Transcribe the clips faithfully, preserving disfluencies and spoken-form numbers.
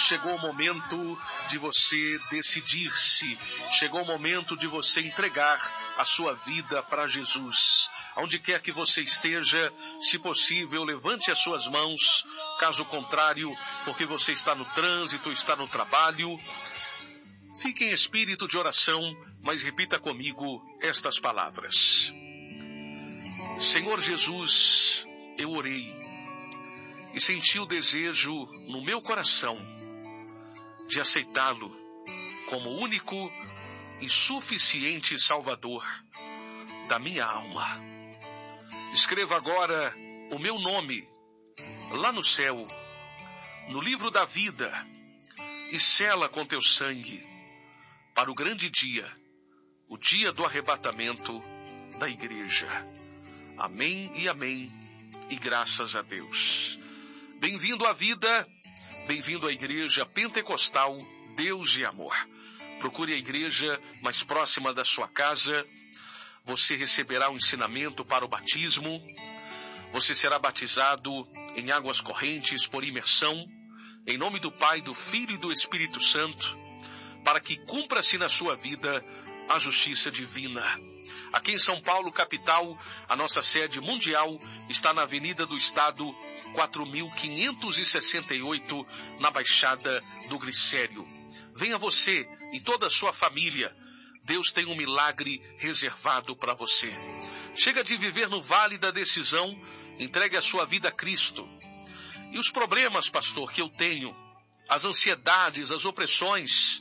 chegou o momento de você decidir-se. Chegou o momento de você entregar a sua vida para Jesus. Onde quer que você esteja, se possível, levante as suas mãos. Caso contrário, porque você está no trânsito, está no trabalho, fique em espírito de oração, mas repita comigo estas palavras. Senhor Jesus, eu orei e senti o desejo no meu coração de aceitá-lo como único e suficiente Salvador da minha alma. Escreva agora o meu nome lá no céu, no livro da vida, e sela com teu sangue para o grande dia, o dia do arrebatamento da igreja. Amém e amém, e graças a Deus. Bem-vindo à vida, bem-vindo à Igreja Pentecostal Deus e Amor. Procure a igreja mais próxima da sua casa. Você receberá um ensinamento para o batismo. Você será batizado em águas correntes por imersão, em nome do Pai, do Filho e do Espírito Santo, para que cumpra-se na sua vida a justiça divina. Aqui em São Paulo, capital, a nossa sede mundial está na Avenida do Estado, quatro mil quinhentos e sessenta e oito, na Baixada do Glicério. Venha você e toda a sua família. Deus tem um milagre reservado para você. Chega de viver no vale da decisão, entregue a sua vida a Cristo. E os problemas, pastor, que eu tenho, as ansiedades, as opressões,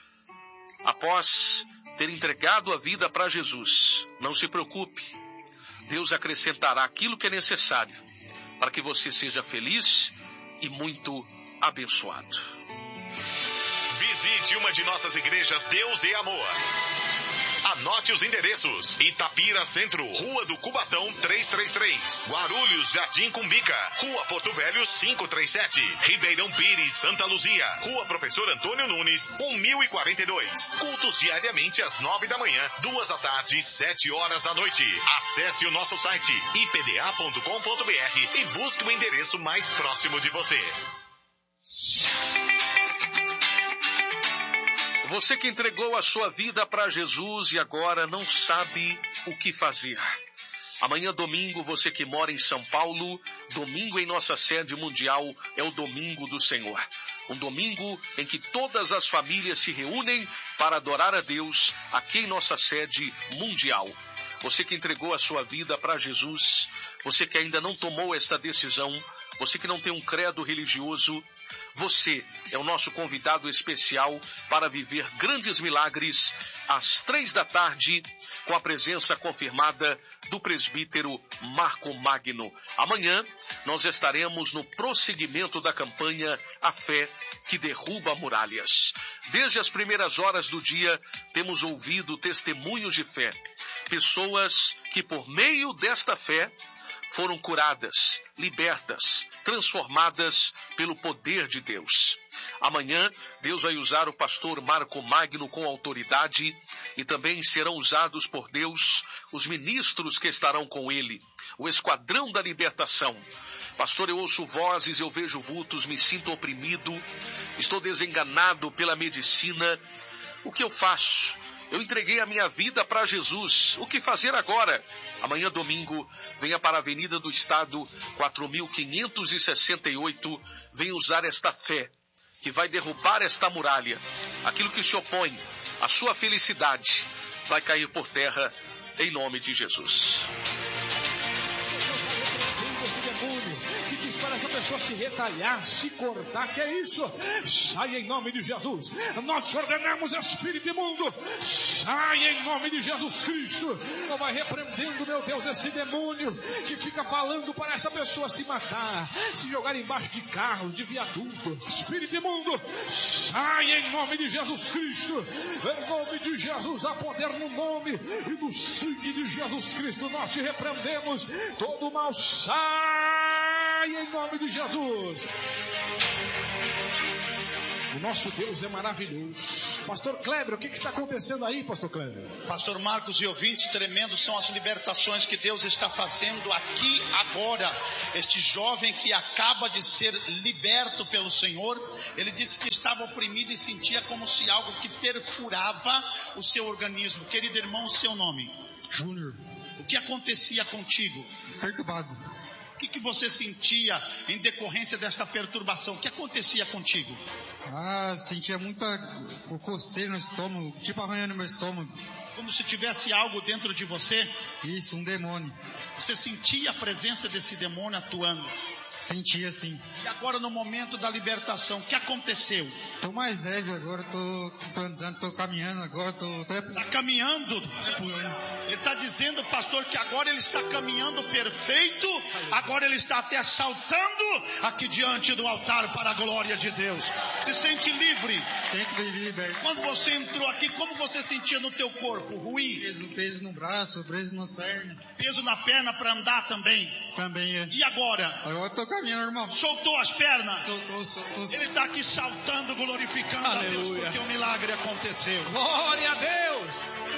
após ter entregado a vida para Jesus, não se preocupe. Deus acrescentará aquilo que é necessário para que você seja feliz e muito abençoado. Visite uma de nossas igrejas Deus e Amor. Anote os endereços: Itapira Centro, Rua do Cubatão trezentos e trinta e três, Guarulhos, Jardim Cumbica, Rua Porto Velho quinhentos e trinta e sete, Ribeirão Pires, Santa Luzia, Rua Professor Antônio Nunes, mil e quarenta e dois. Cultos diariamente às nove da manhã, duas da tarde e sete horas da noite. Acesse o nosso site i p d a ponto com ponto b r e busque o endereço mais próximo de você. Você que entregou a sua vida para Jesus e agora não sabe o que fazer. Amanhã, domingo, você que mora em São Paulo, domingo em nossa sede mundial é o Domingo do Senhor. Um domingo em que todas as famílias se reúnem para adorar a Deus aqui em nossa sede mundial. Você que entregou a sua vida para Jesus, você que ainda não tomou essa decisão, você que não tem um credo religioso, você é o nosso convidado especial para viver grandes milagres às três da tarde, com a presença confirmada do presbítero Marco Magno. Amanhã nós estaremos no prosseguimento da campanha A Fé que Derruba Muralhas. Desde as primeiras horas do dia temos ouvido testemunhos de fé. Pessoas que por meio desta fé foram curadas, libertas, transformadas pelo poder de Deus. Amanhã, Deus vai usar o pastor Marco Magno com autoridade e também serão usados por Deus os ministros que estarão com ele, o esquadrão da libertação. Pastor, eu ouço vozes, eu vejo vultos, me sinto oprimido, estou desenganado pela medicina. O que eu faço? Eu entreguei a minha vida para Jesus. O que fazer agora? Amanhã, domingo, venha para a Avenida do Estado, quatro mil quinhentos e sessenta e oito. Venha usar esta fé que vai derrubar esta muralha. Aquilo que se opõe à sua felicidade vai cair por terra em nome de Jesus. Para essa pessoa se retalhar, se cortar, que é isso? Sai em nome de Jesus. Nós ordenamos, espírito imundo, sai em nome de Jesus Cristo. Não vai repreendendo, meu Deus, esse demônio que fica falando para essa pessoa se matar, se jogar embaixo de carros, de viaduto. Espírito imundo, sai em nome de Jesus Cristo. Em nome de Jesus, há poder no nome e no sangue de Jesus Cristo. Nós te repreendemos. Todo mal sai em nome de Jesus. O nosso Deus é maravilhoso. Pastor Kleber, o que, que está acontecendo aí, Pastor Kleber? Pastor Marcos e ouvintes, tremendos são as libertações que Deus está fazendo aqui agora. Este jovem que acaba de ser liberto pelo Senhor, ele disse que estava oprimido e sentia como se algo que perfurava o seu organismo. Querido irmão, seu nome? Júnior. O que acontecia contigo? Perturbado. O que, que você sentia em decorrência desta perturbação? O que acontecia contigo? Ah, sentia muita coceira no estômago, tipo arranhando meu estômago. Como se tivesse algo dentro de você? Isso, um demônio. Você sentia a presença desse demônio atuando? Sentia sim. E agora no momento da libertação, o que aconteceu? Tô mais leve agora, tô, tô andando, tô caminhando agora, tô... tô Está caminhando? Ele está dizendo, pastor, que agora ele está caminhando perfeito, agora ele está até saltando aqui diante do altar para a glória de Deus. Se sente livre? Sempre livre. Quando você entrou aqui, como você sentia no teu corpo? Ruim? Peso, peso no braço, peso nas pernas. Peso na perna para andar também? Também é. E agora? Agora eu tô caminhando normal. Soltou as pernas? Soltou, soltou. Ele está aqui saltando, glorificando Aleluia. a Deus, porque o milagre aconteceu. Glória a Deus!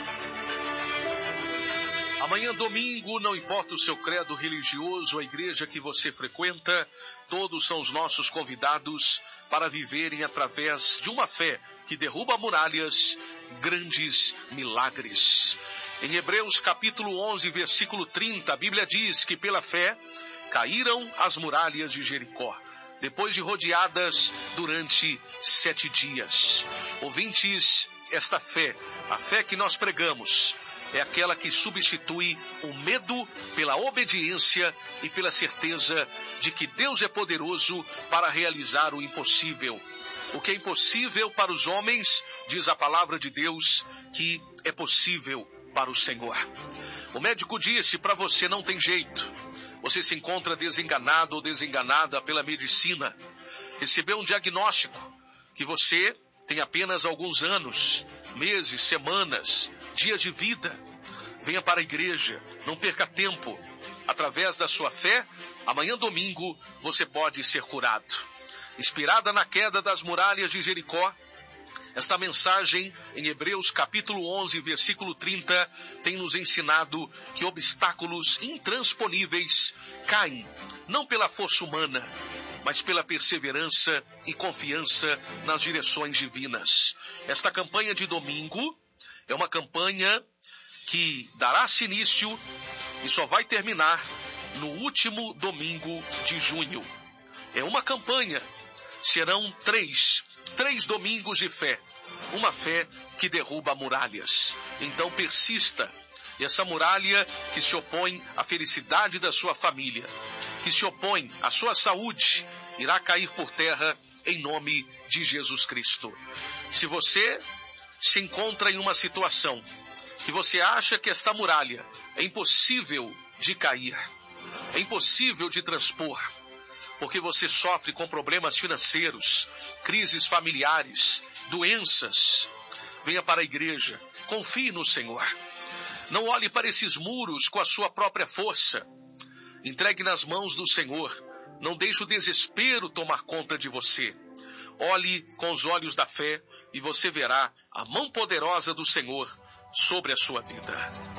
Amanhã, domingo, não importa o seu credo religioso, a igreja que você frequenta, todos são os nossos convidados para viverem através de uma fé que derruba muralhas, grandes milagres. Em Hebreus capítulo onze, versículo trinta, a Bíblia diz que pela fé caíram as muralhas de Jericó, depois de rodeadas durante sete dias. Ouvintes, esta fé, a fé que nós pregamos, é aquela que substitui o medo pela obediência e pela certeza de que Deus é poderoso para realizar o impossível. O que é impossível para os homens, diz a palavra de Deus, que é possível para o Senhor. O médico disse, para você não tem jeito. Você se encontra desenganado ou desenganada pela medicina. Recebeu um diagnóstico que você tem apenas alguns anos, meses, semanas, dias de vida. Venha para a igreja, não perca tempo. Através da sua fé, amanhã domingo você pode ser curado. Inspirada na queda das muralhas de Jericó, esta mensagem em Hebreus capítulo onze, versículo trinta, tem nos ensinado que obstáculos intransponíveis caem, não pela força humana, mas pela perseverança e confiança nas direções divinas. Esta campanha de domingo é uma campanha que dará-se início e só vai terminar no último domingo de junho. É uma campanha, serão três, três domingos de fé, uma fé que derruba muralhas. Então persista. Essa muralha que se opõe à felicidade da sua família, que se opõe à sua saúde, irá cair por terra em nome de Jesus Cristo. Se você se encontra em uma situação que você acha que esta muralha é impossível de cair, é impossível de transpor, porque você sofre com problemas financeiros, crises familiares, doenças, venha para a igreja, confie no Senhor. Não olhe para esses muros com a sua própria força. Entregue nas mãos do Senhor. Não deixe o desespero tomar conta de você. Olhe com os olhos da fé e você verá a mão poderosa do Senhor sobre a sua vida.